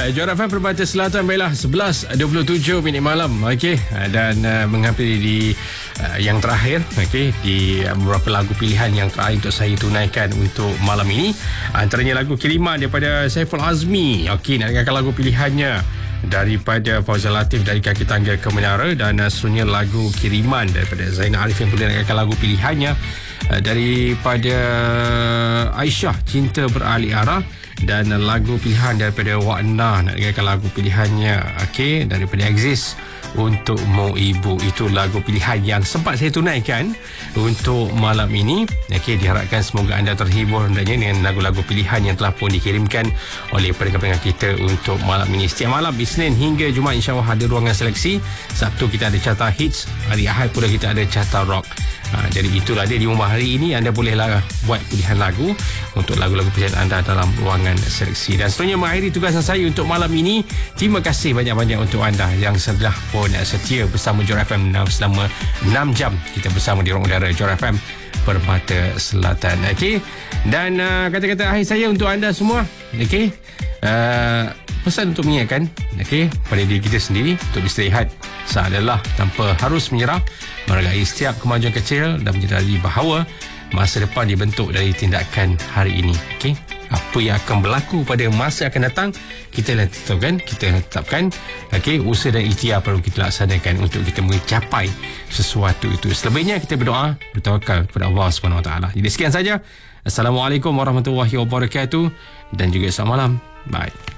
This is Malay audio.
Johor FM Permata Selatan, baiklah 11:27 malam. Okey, dan menghampiri di yang terakhir, okey, di beberapa lagu pilihan yang terakhir untuk saya tunaikan untuk malam ini. Antaranya lagu kiriman daripada Saiful Azmi. Okey, nak dengarkan lagu pilihannya daripada Fauzal Latif dari Kaki Tangga ke Menara, dan seterusnya lagu kiriman daripada Zainal Arifin pun nak dengarkan lagu pilihannya daripada Aisyah, Cinta Beralih Arah, dan lagu pilihan daripada Wakna, nak dengarkan lagu pilihannya okey daripada Exist untuk Mo Ibu. Itu lagu pilihan yang sempat saya tunaikan untuk malam ini. Okey, diharapkan semoga anda terhibur hendaknya dengan lagu-lagu pilihan yang telah pun dikirimkan oleh pendengar-pendengar kita untuk malam ini. Setiap malam Isnin hingga Jumaat insya-Allah ada ruangan seleksi. Sabtu kita ada carta hits, hari Ahad pula kita ada carta rock. Jadi itulah dia, di rumah hari ini anda bolehlah buat pilihan lagu untuk lagu-lagu pilihan anda dalam ruangan seleksi. Dan seterusnya mengakhiri tugasan saya untuk malam ini. Terima kasih banyak-banyak untuk anda yang sudah pun setia bersama Johor FM selama 6 jam kita bersama di ruang udara Johor FM Permata Selatan. Okey, dan kata-kata akhir saya untuk anda semua, okey, pesan untuk mengingatkan, okey, pada diri kita sendiri untuk beristirahat seadalah tanpa harus menyerah, menghargai setiap kemajuan kecil dan menyedari bahawa masa depan dibentuk dari tindakan hari ini. Okey, apa yang akan berlaku pada masa akan datang kita tetapkan. Okey, usaha dan ikhtiar perlu kita laksanakan untuk kita mencapai sesuatu itu. Selebihnya kita berdoa, bertawakal kepada Allah Subhanahu Wa Taala. Jadi sekian saja. Assalamualaikum warahmatullahi wabarakatuh dan juga selamat malam. Bye.